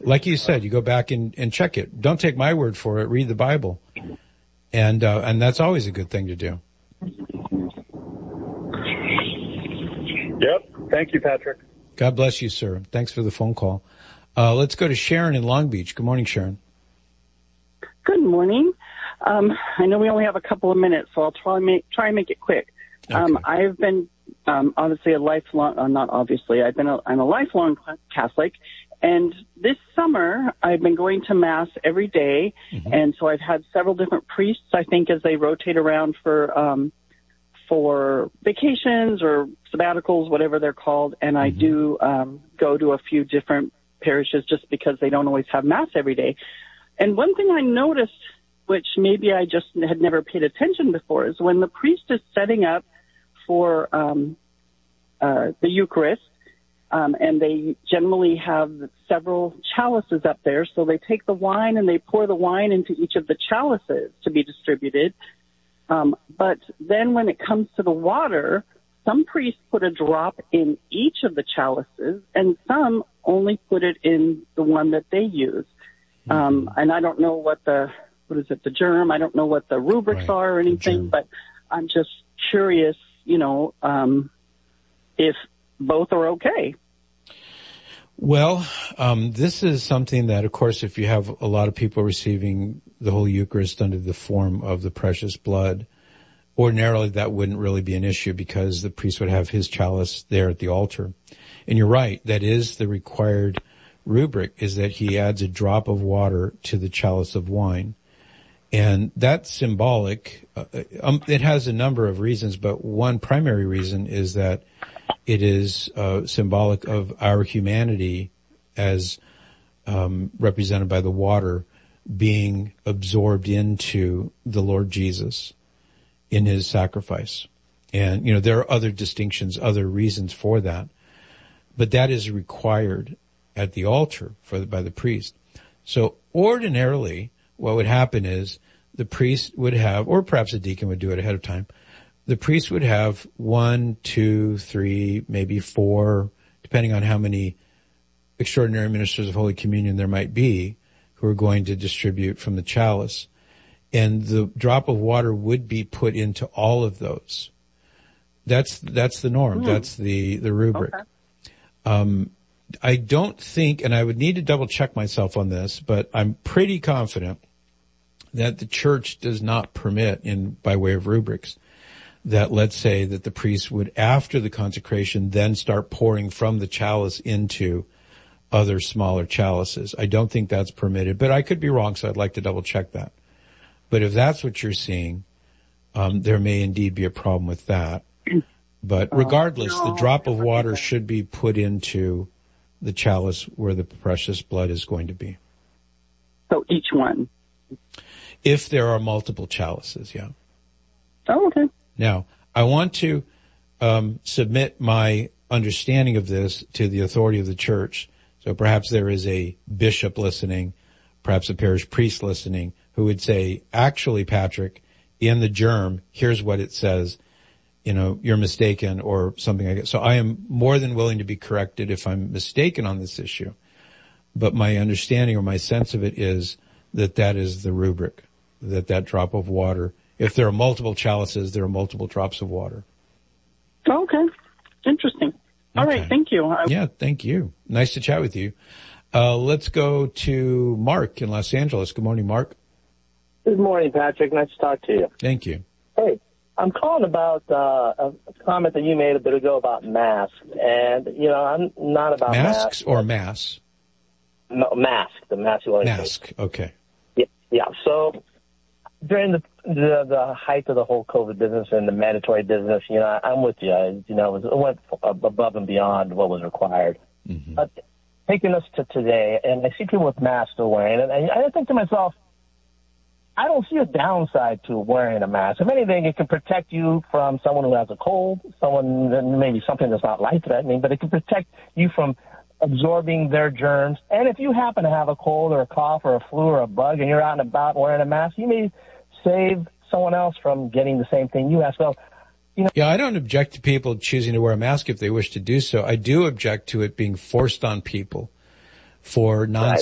like you said, you go back and check it. Don't take my word for it. Read the Bible. And that's always a good thing to do. Yep. Thank you, Patrick. God bless you, sir. Thanks for the phone call. Let's go to Sharon in Long Beach. Good morning, Sharon. Good morning. I know we only have a couple of minutes, so I'll try and make it quick. Okay. I've been obviously a lifelong, I'm a lifelong Catholic, and this summer I've been going to Mass every day, and so I've had several different priests, I think, as they rotate around for vacations or sabbaticals, whatever they're called, and I do go to a few different parishes just because they don't always have Mass every day. And one thing I noticed, which maybe I just had never paid attention before, is when the priest is setting up for the Eucharist, and they generally have several chalices up there, so they take the wine and they pour the wine into each of the chalices to be distributed. But then when it comes to the water, some priests put a drop in each of the chalices, and some only put it in the one that they use. And I don't know what the germ, I don't know what the rubrics are or anything, but I'm just curious, if both are okay. Well, this is something that, of course, if you have a lot of people receiving the Holy Eucharist under the form of the precious blood, ordinarily that wouldn't really be an issue because the priest would have his chalice there at the altar. And you're right, that is the required rubric, is that he adds a drop of water to the chalice of wine. And that's symbolic. It has a number of reasons, but one primary reason is that it is symbolic of our humanity as represented by the water being absorbed into the Lord Jesus in his sacrifice. And, there are other distinctions, other reasons for that. But that is required at the altar by the priest. So ordinarily, what would happen is the priest would have, or perhaps a deacon would do it ahead of time, the priest would have 1, 2, 3, maybe 4, depending on how many extraordinary ministers of Holy Communion there might be, who are going to distribute from the chalice. And the drop of water would be put into all of those. That's the norm. That's the rubric. Okay. I don't think, and I would need to double check myself on this, but I'm pretty confident that the church does not permit, by way of rubrics, that let's say that the priest would, after the consecration, then start pouring from the chalice into other smaller chalices. I don't think that's permitted, but I could be wrong, so I'd like to double check that. But if that's what you're seeing, there may indeed be a problem with that. But regardless, the drop of water should be put into the chalice where the precious blood is going to be. So each one? If there are multiple chalices, yeah. Oh, okay. Now, I want to submit my understanding of this to the authority of the church. So perhaps there is a bishop listening, perhaps a parish priest listening, who would say, actually, Patrick, in the germ, here's what it says. You're mistaken or something like that. So I am more than willing to be corrected if I'm mistaken on this issue. But my understanding or my sense of it is that is the rubric, that drop of water. If there are multiple chalices, there are multiple drops of water. Okay. Interesting. All right. Thank you. Yeah, thank you. Nice to chat with you. Let's go to Mark in Los Angeles. Good morning, Mark. Good morning, Patrick. Nice to talk to you. Thank you. Hey, I'm calling about a comment that you made a bit ago about masks. And, I'm not about masks. Or mass? No, mask. The mask you want to Mask, okay. Yeah. So during the height of the whole COVID business and the mandatory business, I'm with you. It went above and beyond what was required. Mm-hmm. But taking us to today, and I see people with masks still wearing it, and I think to myself, I don't see a downside to wearing a mask. If anything, it can protect you from someone who has a cold, maybe something that's not life-threatening, but it can protect you from absorbing their germs. And if you happen to have a cold or a cough or a flu or a bug and you're out and about wearing a mask, you may save someone else from getting the same thing you have. So, Yeah, I don't object to people choosing to wear a mask if they wish to do so. I do object to it being forced on people for